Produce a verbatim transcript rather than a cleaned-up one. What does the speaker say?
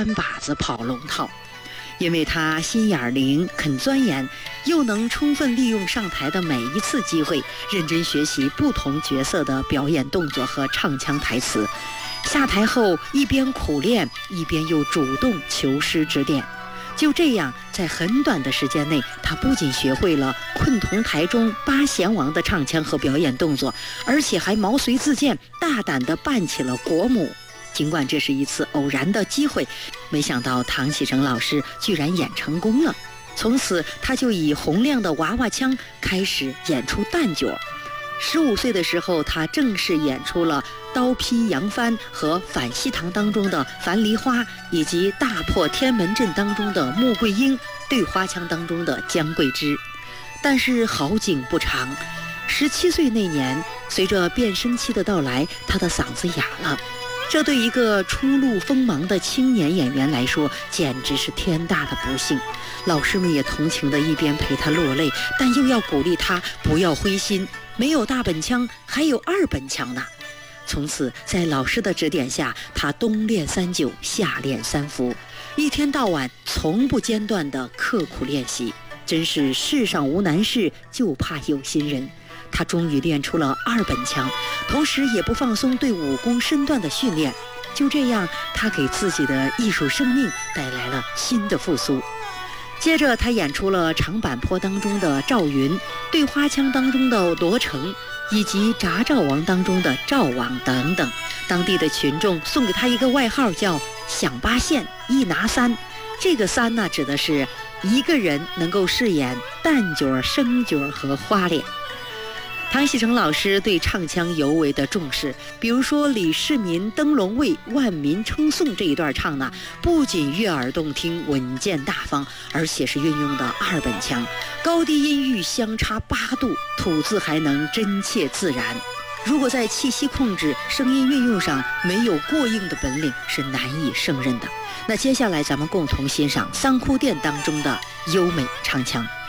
穿靶子跑龙套。因为他心眼灵，肯钻研，又能充分利用上台的每一次机会，认真学习不同角色的表演动作和唱腔台词。下台后一边苦练，一边又主动求师指点。就这样，在很短的时间内，他不仅学会了困童台中八贤王的唱腔和表演动作，而且还毛遂自荐，大胆地扮起了国母。尽管这是一次偶然的机会，没想到唐启成老师居然演成功了。从此，他就以洪亮的娃娃腔开始演出旦角。十五岁的时候，他正式演出了《刀劈杨帆》和《反西堂》当中的樊梨花，以及《大破天门阵》当中的穆桂英，对花腔当中的江桂枝。但是好景不长，十七岁那年，随着变声期的到来，他的嗓子哑了。这对一个初露锋芒的青年演员来说，简直是天大的不幸。老师们也同情的一边陪他落泪，但又要鼓励他不要灰心，没有大本腔，还有二本腔呢。从此，在老师的指点下，他冬练三九，夏练三伏，一天到晚从不间断地刻苦练习。真是世上无难事，就怕有心人。他终于练出了二本腔，同时也不放松对武功身段的训练。就这样，他给自己的艺术生命带来了新的复苏。接着，他演出了长坂坡当中的赵云，对花腔当中的罗成，以及铡赵王当中的赵王等等。当地的群众送给他一个外号，叫响八线一拿三。这个三呢，指的是一个人能够饰演旦角、生角和花脸。唐启成老师对唱腔尤为的重视，比如说李世民登龙位，万民称颂这一段唱呢，不仅悦耳动听、稳健大方，而且是运用的二本腔，高低音域相差八度，吐字还能真切自然。如果在气息控制、声音运用上没有过硬的本领，是难以胜任的。那接下来咱们共同欣赏《三哭殿》当中的优美唱腔。